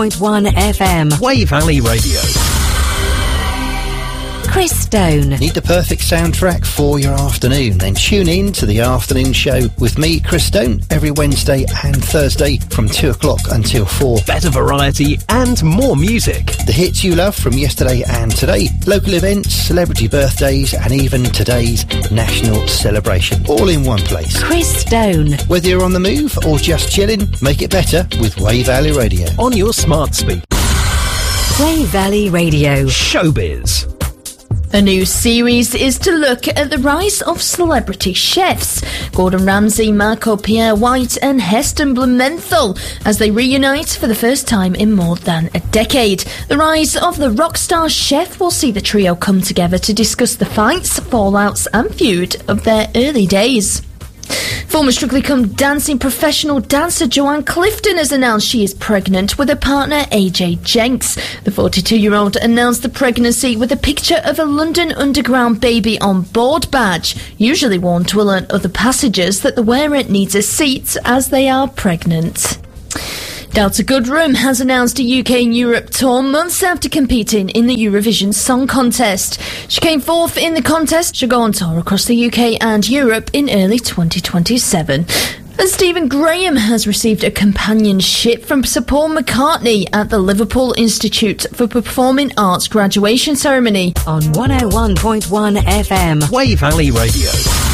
101.1 FM. Way Valley Radio. Chris Stone. Need the perfect soundtrack for your afternoon? Then tune in to the afternoon show with me, Chris Stone, every Wednesday and Thursday from 2 o'clock until 4. Better variety and more music. The hits you love from yesterday and today, local events, celebrity birthdays, and even today's national celebration, all in one place. Chris Stone. Whether you're on the move or just chilling, make it better with Way Valley Radio. On your smart speaker. Way Valley Radio. Showbiz. A new series is to look at the rise of celebrity chefs. Gordon Ramsay, Marco Pierre White and Heston Blumenthal as they reunite for the first time in more than a decade. The rise of the rock star chef will see the trio come together to discuss the fights, fallouts and feud of their early days. Former Strictly Come Dancing professional dancer Joanne Clifton has announced she is pregnant with her partner AJ Jenks. The 42-year-old announced the pregnancy with a picture of a London Underground baby on board badge, usually worn to alert other passengers that the wearer needs a seat as they are pregnant. Delta Goodrem has announced a UK and Europe tour months after competing in the Eurovision Song Contest. She came fourth in the contest. She'll go on tour across the UK and Europe in early 2027. And Stephen Graham has received a companionship from Sir Paul McCartney at the Liverpool Institute for Performing Arts graduation ceremony. On 101.1 FM. Way Valley Radio.